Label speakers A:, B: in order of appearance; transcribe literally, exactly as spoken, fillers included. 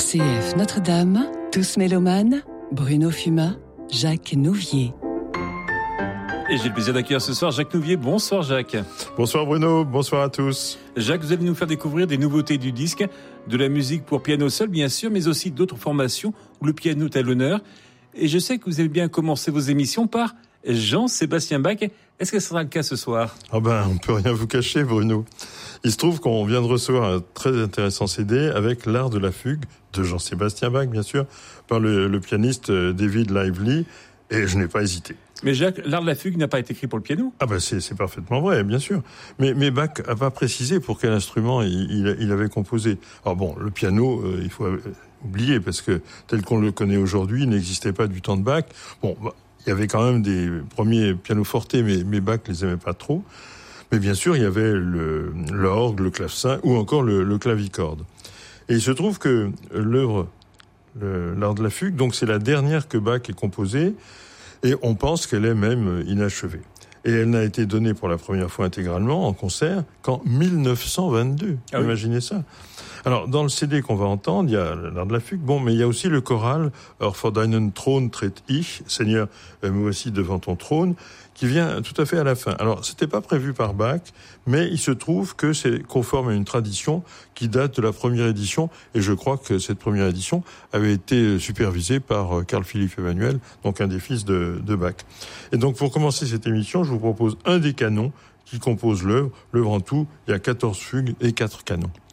A: C F Notre-Dame, tous mélomanes, Bruno Fumat, Jacques Nouvier.
B: Et j'ai le plaisir d'accueillir ce soir Jacques Nouvier. Bonsoir Jacques.
C: Bonsoir Bruno, bonsoir à tous.
B: Jacques, vous allez nous faire découvrir des nouveautés du disque, de la musique pour piano seul bien sûr, mais aussi d'autres formations où le piano est à l'honneur. Et je sais que vous avez bien commencé vos émissions par Jean-Sébastien Bach. Est-ce que ce sera le cas ce soir ?
C: Ah ben, on peut rien vous cacher Bruno. Il se trouve qu'on vient de recevoir un très intéressant C D avec l'art de la fugue de Jean-Sébastien Bach, bien sûr, par le, le pianiste David Lively, et je n'ai pas hésité.
B: Mais Jacques, l'art de la fugue n'a pas été écrit pour le piano ?
C: Ah ben c'est, c'est parfaitement vrai, bien sûr. Mais, mais Bach n'a pas précisé pour quel instrument il, il, il avait composé. Alors bon, le piano, euh, il faut oublier, parce que tel qu'on le connaît aujourd'hui, il n'existait pas du temps de Bach. Bon, bah, il y avait quand même des premiers pianoforte, mais, mais Bach les aimait pas trop. Mais bien sûr, il y avait le, l'orgue, le clavecin ou encore le, le clavicorde. Et il se trouve que l'œuvre, le, l'art de la fugue, donc c'est la dernière que Bach ait composée, et on pense qu'elle est même inachevée. Et elle n'a été donnée pour la première fois intégralement en concert qu'en dix-neuf cent vingt-deux. Ah oui. Imaginez ça. Alors, dans le C D qu'on va entendre, il y a l'art de la fugue, bon, mais il y a aussi le choral « Or vor deinen Thron tritt ich », « Seigneur, me voici devant ton trône », qui vient tout à fait à la fin. Alors, c'était pas prévu par Bach, mais il se trouve que c'est conforme à une tradition qui date de la première édition, et je crois que cette première édition avait été supervisée par Carl Philipp Emanuel, donc un des fils de, de Bach. Et donc, pour commencer cette émission, je vous propose un des canons qui compose l'œuvre. L'œuvre en tout, il y a quatorze fugues et quatre canons.